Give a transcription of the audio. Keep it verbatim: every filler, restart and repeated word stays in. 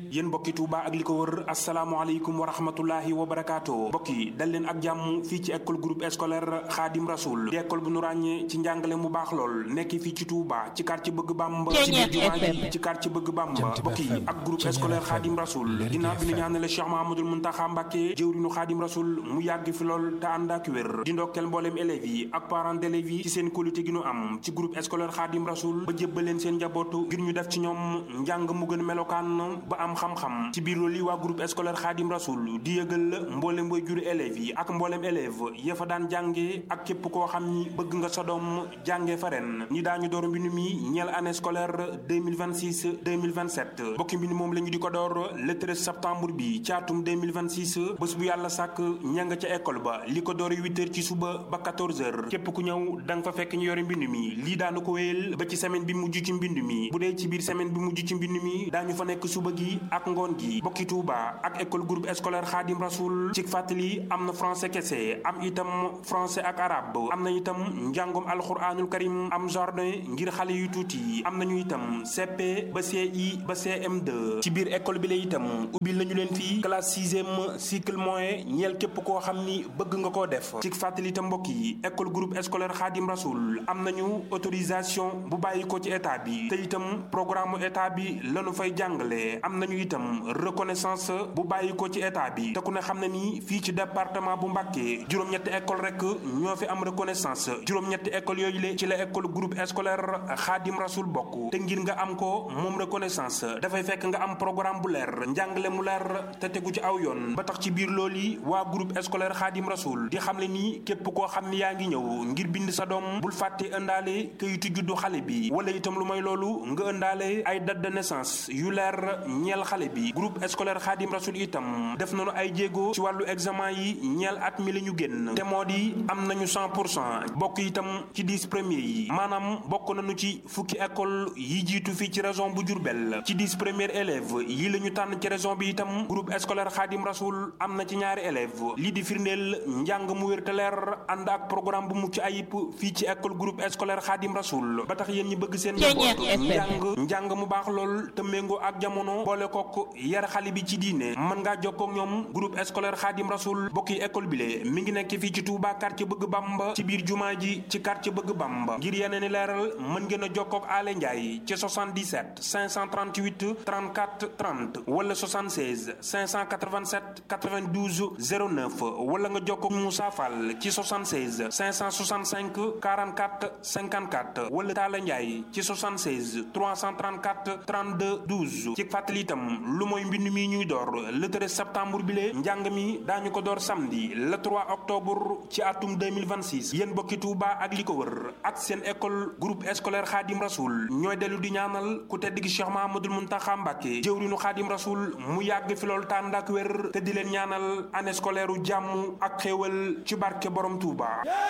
yéen mbokki Touba ak li ko wër asalaamaaleykum wa rahmatullahi wa barakaatu mbokk yi dal leen ak jàmm fii ci école groupe scolaire Khadim Rasoul di école bu nu ràññee ci njàngale mu baax lool nekk fii ci Touba ci quartier Bëgg Bamba ci biir jumaa ji ci quartier Bëgg Bamba mbokk yi ak groupe scolaire Khadim Rasoul ginnaaw bi ñu ñaanale Cheikh Mahamadul Muntaxa Mbàkke jëwriñu Khadim Rasoul mu yàgg fi lool te ànd ak wér di ndokkeel mbooleem élèves yi ak parents d'élèves yi ci seen qualité gi nu am ci groupe scolaire Khadim Rasoul ba jébbal leen seen njabootu ngir ñu def ci ñoom njàng mu gën melokaan ba am xam-xam ci biir loolu yi waa groupe scolaire Khadim Rasoul di yëgal mboolem way juri élèves yi ak mboolem élève ya fa daan jànge ak képp koo xam ni bëgg nga sa doom jànge fa ren ñi daañu door mbind mi ñeel année scolaire deux mille vingt-six deux mille vingt-sept bokki mbind moom la ñu di ko door le treize septembre bi ci atum deux mille vingt-six bés bu yàlla sàkk ña nga ca école ba li ko doore huit heures ci suba ba quatorze heures képp ku ñëw da nga fa fekk ñu yore mbind mi lii daanu ko wéyal ba ci semaine bi mujj ci mbind mi bu dee ci biir semaine bi mujj ci mbind mi daañu fa nekk suba gi ak ngoon gi bokki Touba ak école groupe scolaire Khadim Rasoul ci fàttali am na français kese am itam français ak arabe am na itam njàngum alxuraanul karim am jardin ngir xale yu tuuti am nañu itam C P ba C I ba C M deux ci biir école bi la itam ubbil nañu leen fii classe sixième cycle moyen ñeel képp koo xam ni bëgg nga koo def ci fàttali itam mbokk yi école groupe scolaire Khadim Rasoul am nañu autorisation bu bàyyi ko ci état bi te itam programme état bi lañu fay jàngale am nañu itam reconnaissance bu bàyyi ko ci état bi te ku ne xam ne ni fii ci département bu Mbacké juróom-ñetti école rek ñoo fi am reconnaissance juróom-ñetti école yooyu le ci la école groupe scolaire Khadim Rasoul bokk te ngir nga am ko moom reconnaissance dafay fekk nga am programme bu leer njàngale mu leer te tegu ci aw yoon ba tax ci biir loolu yi waa groupe scolaire Khadim Rasoul di xam le ni képp koo xam ni yaa ngi ñëw ngir bind sa doom bul fàtte ëndaale kayitu juddu xale bi wala itam lu may loolu nga ëndaale ay date de naissance yu leer ñeel xale bi groupe scolaire Khadim Rasoul itam def nañu ay jéego ci wàllu examen yi ñeel at mi la ñu génn te moo di am nañu cent pour cent bokk itam ci dix premiers yi maanaam bokk nañu ci fukki école yi jiitu fii ci région bu Diourbel ci dix premiers élèves yi la ñu tànn ci région bi itam groupe scolaire Khadim Rasoul am na ci ñaari élèves lii di firndeel njàng mu wér te leer ànd ak programme bu mucc ayib fii ci école groupe scolaire Khadim Rasoul ba tax yéen ñi bëgg seen njaboot njàng njàng mu baax lool te méngoo ak jamono boole kook yar xale bi ci diine mën ngaa jokkoo ak ñoom groupe scolaire Khadim Rasoul bokki école bi le mi ngi nekk fii ci Touba quartier Bëgg Bamba ci biir jumaa ji ci quartier Bëgg Bamba ngir yeneen i leeral mën ngeen a jokkoo ak Ale Ndiaye ci soixante-dix-sept cinq cent trente-huit trente-quatre trente wala soixante-seize cinq cent quatre-vingt-sept quatre-vingt-douze zéro neuf wala nga jokkoo ak Moussa Fall ci soixante-seize cinq cent soixante-cinq quarante-quatre cinquante-quatre wala Talla Ndiaye ci soixante-seize trois cent trente-quatre trente-deux douze ci fàttali itam lu mooy mbind mi ñuy door le treize septembre bi le njàng mi daañu ko door samedi le trois octobre ci atum deux mille vingt-six yéen bokki Touba ak li ko wër ak seen école groupe scolaire Khadim Rasoul ñooy dellu di ñaanal ku tedd gi Cheikh Mahamadul Muntaxa Mbàkke jëwriñu Khadim Rasoul mu yàgg fi loolu tànd ak wér te di leen ñaanal année scolaire u jàmm ak xéewal ci barke borom Touba.